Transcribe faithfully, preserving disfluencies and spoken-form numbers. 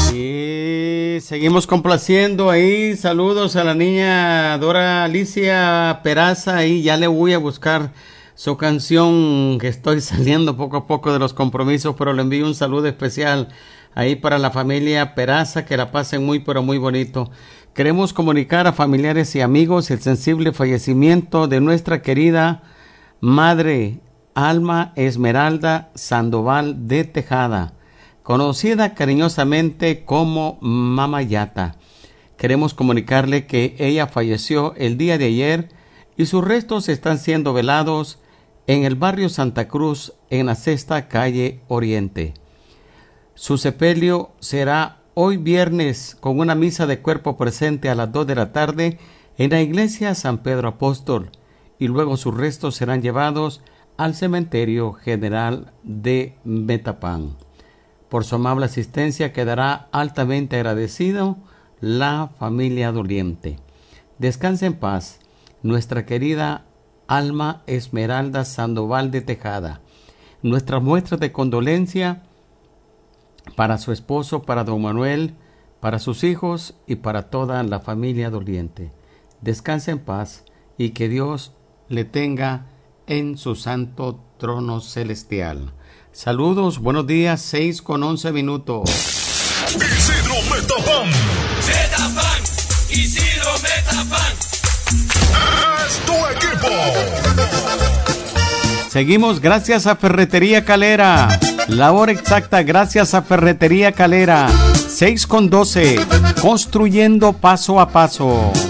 Y seguimos complaciendo ahí. Saludos a la niña Dora Alicia Peraza. Y ya le voy a buscar su canción, que estoy saliendo poco a poco de los compromisos, pero le envío un saludo especial ahí para la familia Peraza, que la pasen muy pero muy bonito. Queremos comunicar a familiares y amigos el sensible fallecimiento de nuestra querida madre Alma Esmeralda Sandoval de Tejada, conocida cariñosamente como Mama Yata. Queremos comunicarle que ella falleció el día de ayer y sus restos están siendo velados en el barrio Santa Cruz, en la Sexta Calle Oriente. Su sepelio será hoy viernes con una misa de cuerpo presente a las dos de la tarde en la iglesia San Pedro Apóstol, y luego sus restos serán llevados al cementerio general de Metapán. Por su amable asistencia quedará altamente agradecido la familia doliente. Descanse en paz nuestra querida Alma Esmeralda Sandoval de Tejada. Nuestras muestras de condolencia para su esposo, para don Manuel, para sus hijos y para toda la familia doliente. Descanse en paz y que Dios le tenga en su santo trono celestial. Saludos, buenos días, seis con once minutos. Isidro Metapán. Metapán, Isidro Metapán. Es tu equipo. Seguimos gracias a Ferretería Calera. La hora exacta gracias a Ferretería Calera. seis con doce. Construyendo paso a paso.